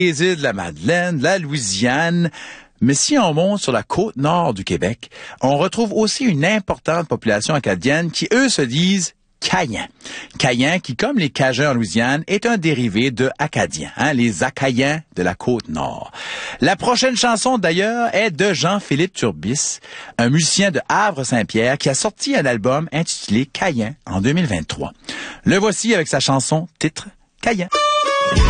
les îles de la Madeleine, de la Louisiane. Mais si on monte sur la côte nord du Québec, on retrouve aussi une importante population acadienne qui, eux, se disent Caïens. Caïens qui, comme les Cajuns en Louisiane, est un dérivé de Acadiens, les Acadiens de la Côte-Nord. La prochaine chanson, d'ailleurs, est de Jean-Philippe Turbis, un musicien de Havre-Saint-Pierre qui a sorti un album intitulé Caïens en 2023. Le voici avec sa chanson titre Caïens.